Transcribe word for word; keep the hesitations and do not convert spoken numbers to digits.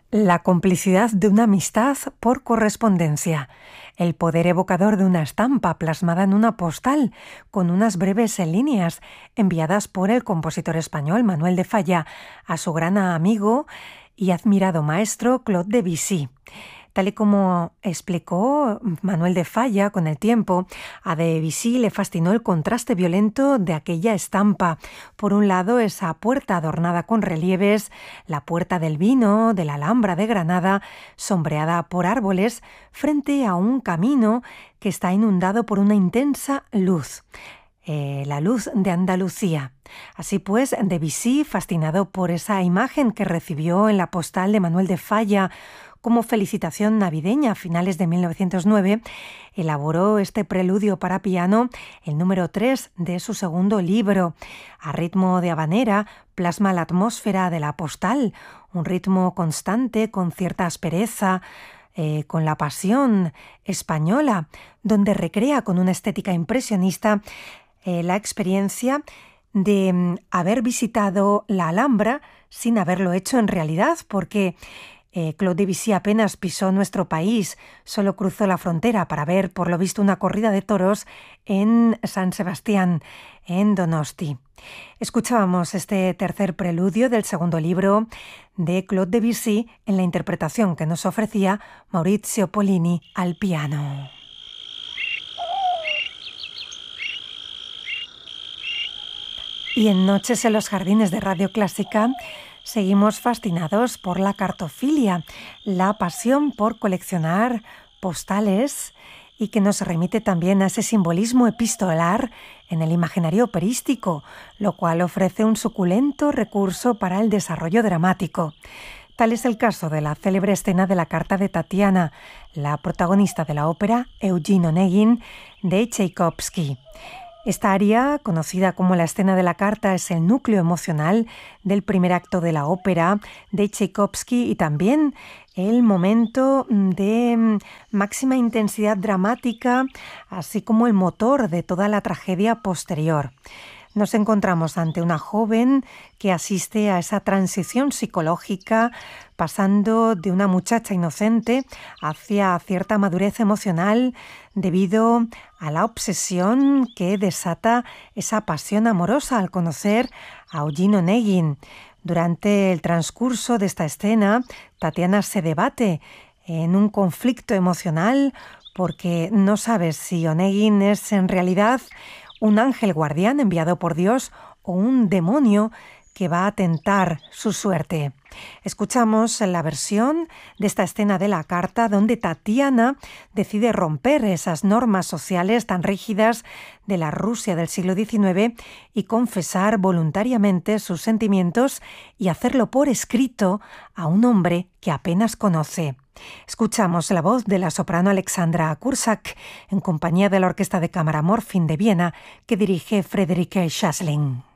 La complicidad de una amistad por correspondencia. El poder evocador de una estampa plasmada en una postal con unas breves líneas enviadas por el compositor español Manuel de Falla a su gran amigo y admirado maestro Claude Debussy. Tal y como explicó Manuel de Falla con el tiempo, a Debussy le fascinó el contraste violento de aquella estampa. Por un lado, esa puerta adornada con relieves, la puerta del vino de la Alhambra de Granada, sombreada por árboles, frente a un camino que está inundado por una intensa luz. Eh, la luz de Andalucía. Así pues, Debussy, fascinado por esa imagen que recibió en la postal de Manuel de Falla como felicitación navideña a finales de mil novecientos nueve, elaboró este preludio para piano, el número tres de su segundo libro. A ritmo de habanera, plasma la atmósfera de la postal, un ritmo constante con cierta aspereza, eh, con la pasión española, donde recrea con una estética impresionista eh, la experiencia de mm, haber visitado la Alhambra sin haberlo hecho en realidad, porque Eh, Claude Debussy apenas pisó nuestro país, solo cruzó la frontera para ver, por lo visto, una corrida de toros en San Sebastián, en Donosti. Escuchábamos este tercer preludio del segundo libro de Claude Debussy en la interpretación que nos ofrecía Maurizio Pollini al piano. Y en Noches en los Jardines de Radio Clásica seguimos fascinados por la cartofilia, la pasión por coleccionar postales y que nos remite también a ese simbolismo epistolar en el imaginario operístico, lo cual ofrece un suculento recurso para el desarrollo dramático. Tal es el caso de la célebre escena de la carta de Tatiana, la protagonista de la ópera Eugene Onegin de Tchaikovsky. Esta aria, conocida como la escena de la carta, es el núcleo emocional del primer acto de la ópera de Tchaikovsky y también el momento de máxima intensidad dramática, así como el motor de toda la tragedia posterior. Nos encontramos ante una joven que asiste a esa transición psicológica, pasando de una muchacha inocente hacia cierta madurez emocional debido a la obsesión que desata esa pasión amorosa al conocer a Eugene Onegin. Durante el transcurso de esta escena, Tatiana se debate en un conflicto emocional porque no sabe si Onegin es en realidad un ángel guardián enviado por Dios o un demonio que va a tentar su suerte. Escuchamos la versión de esta escena de la carta donde Tatiana decide romper esas normas sociales tan rígidas de la Rusia del siglo diecinueve y confesar voluntariamente sus sentimientos y hacerlo por escrito a un hombre que apenas conoce. Escuchamos la voz de la soprano Alexandra Kursak en compañía de la Orquesta de Cámara Morfin de Viena que dirige Friederike Schassling.